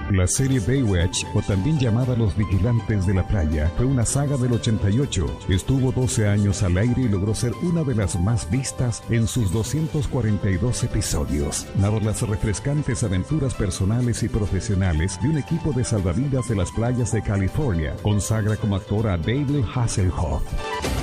La serie Baywatch, o también llamada Los Vigilantes de la Playa, fue una saga del 88. Estuvo 12 años al aire y logró ser una de las más vistas en sus 242 episodios. Narra las refrescantes aventuras personales y profesionales de un equipo de salvavidas de las playas de California. Consagra como actor a David Hasselhoff.